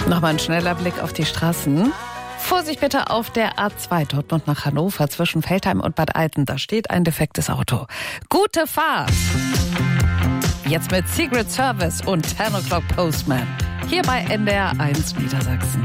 Nochmal ein schneller Blick auf die Straßen. Vorsicht bitte auf der A2 Dortmund nach Hannover zwischen Veltheim und Bad Alten. Da steht ein defektes Auto. Gute Fahrt! Jetzt mit Secret Service und 10 O'Clock Postman. Hier bei NDR 1 Niedersachsen.